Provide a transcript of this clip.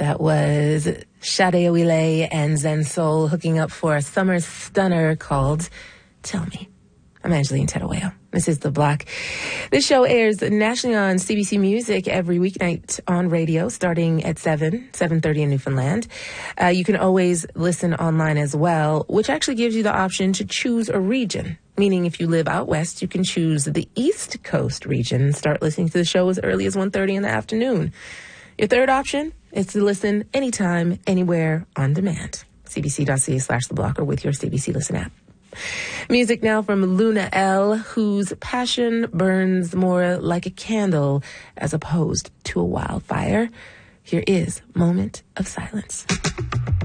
That was Sade Awile and Zen Soul hooking up for a summer stunner called Tell Me. I'm Angeline Tedaweo. This is The Block. This show airs nationally on CBC Music every weeknight on radio starting at 7:30 in Newfoundland. You can always listen online as well, which actually gives you the option to choose a region. Meaning if you live out west, you can choose the East Coast region and start listening to the show as early as 1:30 in the afternoon. Your third option is to listen anytime, anywhere, on demand. cbc.ca/theblock or with your CBC Listen app. Music now from Luna L, whose passion burns more like a candle as opposed to a wildfire. Here is Moment of Silence.